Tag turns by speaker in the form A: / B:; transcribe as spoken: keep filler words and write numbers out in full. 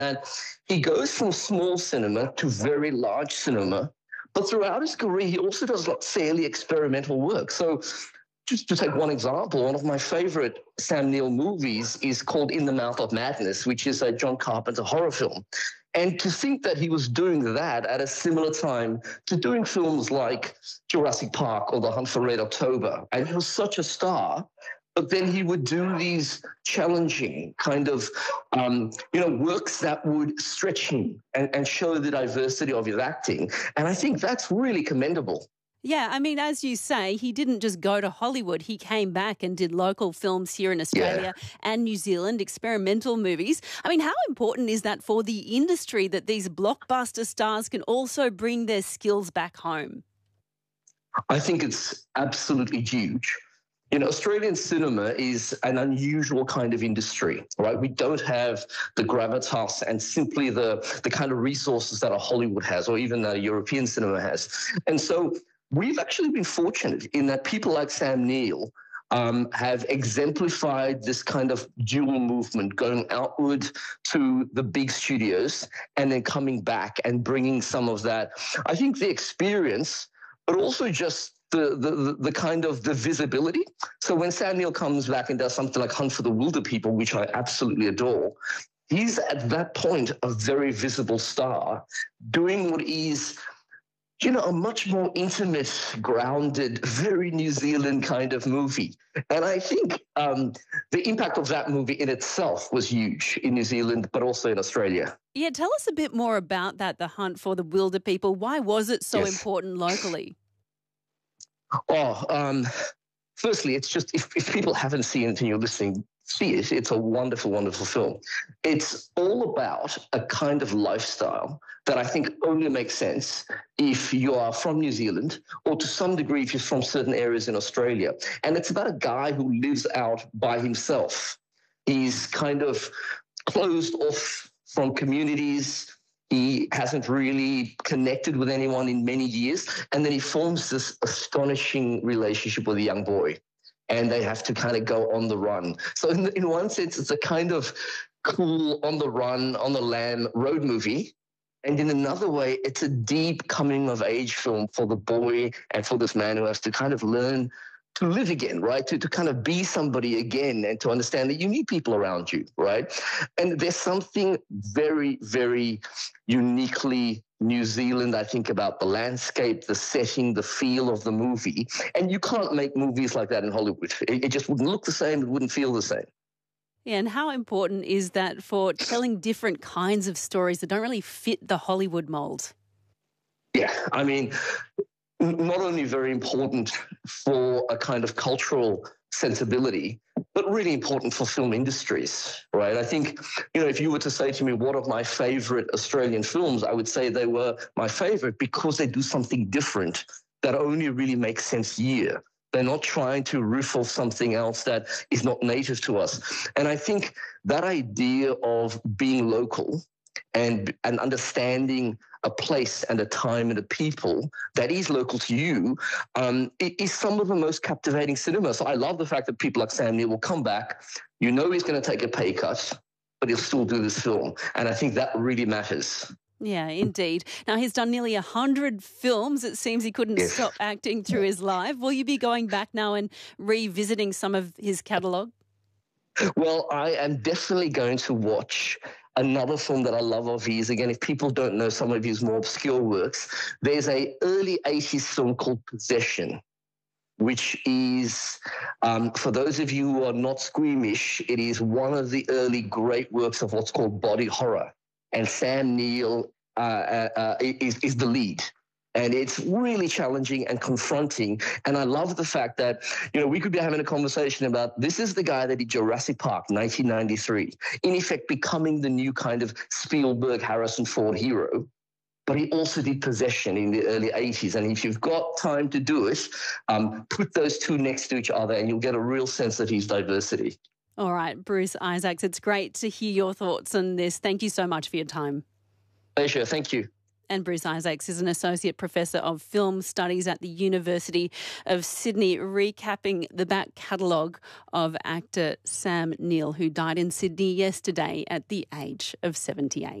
A: And he goes from small cinema to very large cinema. But throughout his career, he also does like fairly experimental work. So just to take one example, one of my favorite Sam Neill movies is called In the Mouth of Madness, which is a John Carpenter horror film. And to think that he was doing that at a similar time to doing films like Jurassic Park or The Hunt for Red October, and he was such a star, but then he would do these challenging kind of, um, you know, works that would stretch him and, and show the diversity of his acting. And I think that's really commendable.
B: Yeah, I mean, as you say, he didn't just go to Hollywood. He came back and did local films here in Australia yeah. and New Zealand, experimental movies. I mean, how important is that for the industry that these blockbuster stars can also bring their skills back home?
A: I think it's absolutely huge. You know, Australian cinema is an unusual kind of industry, right? We don't have the gravitas and simply the, the kind of resources that a Hollywood has or even that a European cinema has. And so we've actually been fortunate in that people like Sam Neill um, have exemplified this kind of dual movement, going outward to the big studios and then coming back and bringing some of that, I think, the experience, but also just the, the, the kind of the visibility. So when Sam Neill comes back and does something like Hunt for the Wilder People, which I absolutely adore, he's at that point a very visible star doing what is, you know, a much more intimate, grounded, very New Zealand kind of movie. And I think um, the impact of that movie in itself was huge in New Zealand, but also in Australia.
B: Yeah, tell us a bit more about that, The Hunt for the Wilder People. Why was it so
A: yes.
B: important locally?
A: Oh, um, firstly, it's just, if, if people haven't seen it and you're listening, see it. It's a wonderful, wonderful film. It's all about a kind of lifestyle that I think only makes sense if you are from New Zealand or to some degree if you're from certain areas in Australia. And it's about a guy who lives out by himself. He's kind of closed off from communities. He hasn't really connected with anyone in many years. And then he forms this astonishing relationship with a young boy. And they have to kind of go on the run. So in, in one sense, it's a kind of cool on the run, on the lam road movie. And in another way, it's a deep coming of age film for the boy and for this man who has to kind of learn to live again, right? To, to kind of be somebody again and to understand that you need people around you, right? And there's something very, very uniquely New Zealand, I think, about the landscape, the setting, the feel of the movie. And you can't make movies like that in Hollywood. It, it just wouldn't look the same. It wouldn't feel the same.
B: Yeah, and how important is that for telling different kinds of stories that don't really fit the Hollywood mold?
A: Yeah, I mean, not only very important for a kind of cultural sensibility, but really important for film industries, right? I think, you know, if you were to say to me, what are my favorite Australian films, I would say they were my favorite because they do something different that only really makes sense here. They're not trying to riff off something else that is not native to us. And I think that idea of being local and, and understanding a place and a time and a people that is local to you um, it is some of the most captivating cinema. So I love the fact that people like Sam Neill will come back. You know he's going to take a pay cut, but he'll still do this film. And I think that really matters.
B: Yeah, indeed. Now, he's done nearly one hundred films. It seems he couldn't
A: yes.
B: stop acting through his life. Will you be going back now and revisiting some of his catalogue?
A: Well, I am definitely going to watch another film that I love of his. Again, if people don't know some of his more obscure works, there's a early eighties film called Possession, which is, um, for those of you who are not squeamish, it is one of the early great works of what's called body horror. And Sam Neill uh, uh, uh, is, is the lead. And it's really challenging and confronting. And I love the fact that, you know, we could be having a conversation about this is the guy that did Jurassic Park, nineteen ninety-three, in effect becoming the new kind of Spielberg, Harrison Ford hero. But he also did Possession in the early eighties. And if you've got time to do it, um, put those two next to each other and you'll get a real sense of his diversity.
B: All right, Bruce Isaacs, it's great to hear your thoughts on this. Thank you so much for your time.
A: Pleasure. Thank you.
B: And Bruce Isaacs is an Associate Professor of Film Studies at the University of Sydney, recapping the back catalogue of actor Sam Neill, who died in Sydney yesterday at the age of seventy-eight.